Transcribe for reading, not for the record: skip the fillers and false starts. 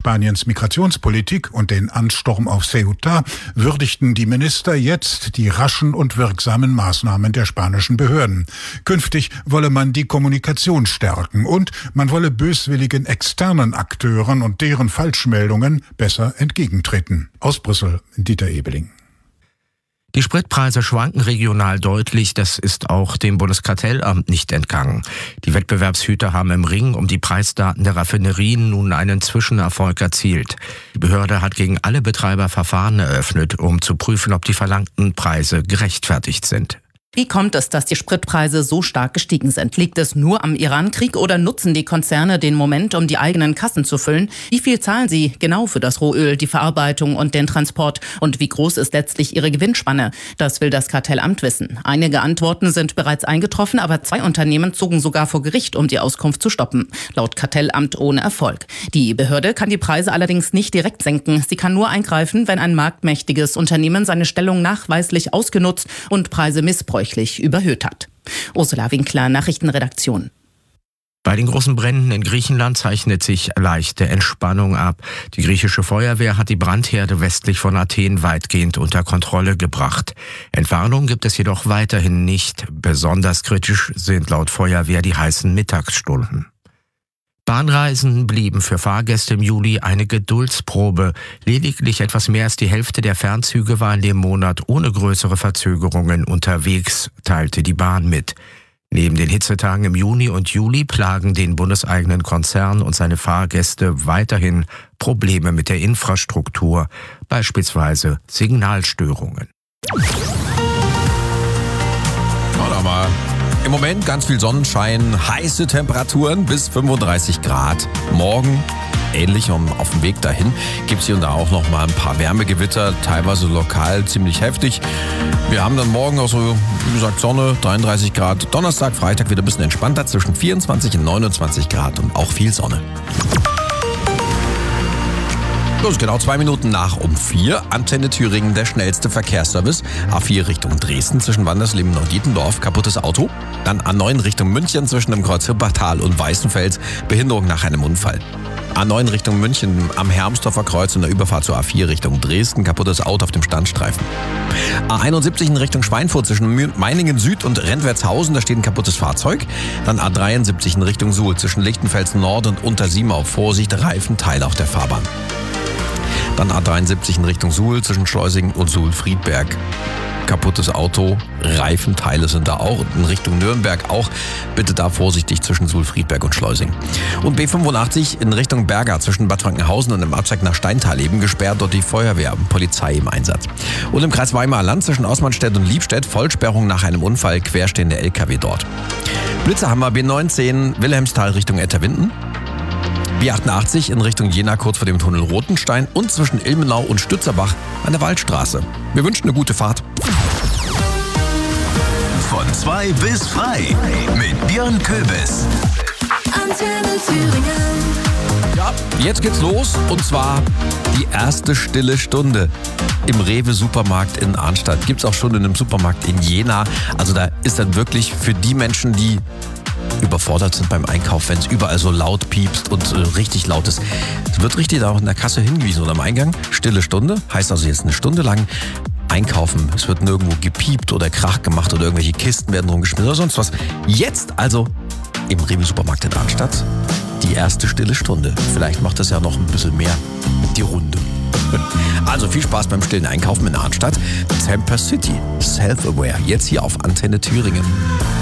Spaniens Migrationspolitik und den Ansturm auf Ceuta würdigten die Minister jetzt die raschen und wirksamen Maßnahmen der spanischen Behörden. Künftig wolle man die Kommunikation stärken und man wolle böswilligen externen Akteuren und deren Falschmeldungen besser entgegentreten. Aus Brüssel, Dieter Ebeling. Die Spritpreise schwanken regional deutlich, das ist auch dem Bundeskartellamt nicht entgangen. Die Wettbewerbshüter haben im Ring um die Preisdaten der Raffinerien nun einen Zwischenerfolg erzielt. Die Behörde hat gegen alle Betreiber Verfahren eröffnet, um zu prüfen, ob die verlangten Preise gerechtfertigt sind. Wie kommt es, dass die Spritpreise so stark gestiegen sind? Liegt es nur am Iran-Krieg oder nutzen die Konzerne den Moment, um die eigenen Kassen zu füllen? Wie viel zahlen sie genau für das Rohöl, die Verarbeitung und den Transport? Und wie groß ist letztlich ihre Gewinnspanne? Das will das Kartellamt wissen. Einige Antworten sind bereits eingetroffen, aber 2 Unternehmen zogen sogar vor Gericht, um die Auskunft zu stoppen. Laut Kartellamt ohne Erfolg. Die Behörde kann die Preise allerdings nicht direkt senken. Sie kann nur eingreifen, wenn ein marktmächtiges Unternehmen seine Stellung nachweislich ausgenutzt und Preise missbräuchlich überhöht hat. Ursula Winkler, Nachrichtenredaktion. Bei den großen Bränden in Griechenland zeichnet sich leichte Entspannung ab. Die griechische Feuerwehr hat die Brandherde westlich von Athen weitgehend unter Kontrolle gebracht. Entwarnung gibt es jedoch weiterhin nicht. Besonders kritisch sind laut Feuerwehr die heißen Mittagsstunden. Bahnreisen blieben für Fahrgäste im Juli eine Geduldsprobe. Lediglich etwas mehr als die Hälfte der Fernzüge war in dem Monat ohne größere Verzögerungen unterwegs, teilte die Bahn mit. Neben den Hitzetagen im Juni und Juli plagen den bundeseigenen Konzern und seine Fahrgäste weiterhin Probleme mit der Infrastruktur, beispielsweise Signalstörungen. Aber im Moment ganz viel Sonnenschein, heiße Temperaturen bis 35 Grad. Morgen ähnlich und auf dem Weg dahin gibt es hier und da auch noch mal ein paar Wärmegewitter, teilweise lokal ziemlich heftig. Wir haben dann morgen auch so, wie gesagt, Sonne, 33 Grad. Donnerstag, Freitag wieder ein bisschen entspannter, zwischen 24 und 29 Grad und auch viel Sonne. Los, genau 2 Minuten nach um 4. Antenne Thüringen, der schnellste Verkehrsservice. A4 Richtung Dresden zwischen Wandersleben und Dietendorf, kaputtes Auto. Dann A9 Richtung München zwischen dem Kreuz Hippachtal und Weißenfels, Behinderung nach einem Unfall. A9 Richtung München am Hermsdorfer Kreuz in der Überfahrt zur A4 Richtung Dresden, kaputtes Auto auf dem Standstreifen. A71 in Richtung Schweinfurt zwischen Meiningen Süd und Rentwertshausen, da steht ein kaputtes Fahrzeug. Dann A73 in Richtung Suhl zwischen Lichtenfels Nord und Untersiemau, Vorsicht, Reifenteile auf der Fahrbahn. Dann A73 in Richtung Suhl zwischen Schleusingen und Suhl-Friedberg. Kaputtes Auto, Reifenteile sind da auch. Und in Richtung Nürnberg auch. Bitte da vorsichtig zwischen Suhl-Friedberg und Schleusingen. Und B85 in Richtung Berga zwischen Bad Frankenhausen und im Abzweig nach Steintal eben gesperrt. Dort die Feuerwehr und Polizei im Einsatz. Und im Kreis Weimarer Land zwischen Osmanstedt und Liebstedt Vollsperrung nach einem Unfall, querstehende LKW dort. Blitze haben wir B19 Wilhelmsthal Richtung Etterwinden. B88 in Richtung Jena kurz vor dem Tunnel Rotenstein und zwischen Ilmenau und Stützerbach an der Waldstraße. Wir wünschen eine gute Fahrt. Von 2 bis frei mit Björn Köbis. Antenne Thüringen. Ja, jetzt geht's los und zwar die erste stille Stunde im Rewe-Supermarkt in Arnstadt. Gibt's auch schon in einem Supermarkt in Jena. Also da ist dann wirklich für die Menschen, die überfordert sind beim Einkauf, wenn es überall so laut piepst und richtig laut ist. Es wird richtig auch in der Kasse hingewiesen oder am Eingang. Stille Stunde, heißt also jetzt eine Stunde lang einkaufen. Es wird nirgendwo gepiept oder Krach gemacht oder irgendwelche Kisten werden rumgeschmissen oder sonst was. Jetzt also im Rewe-Supermarkt in Arnstadt die erste stille Stunde. Vielleicht macht das ja noch ein bisschen mehr die Runde. Also viel Spaß beim stillen Einkaufen in Arnstadt. Temper City, Self-Aware, jetzt hier auf Antenne Thüringen.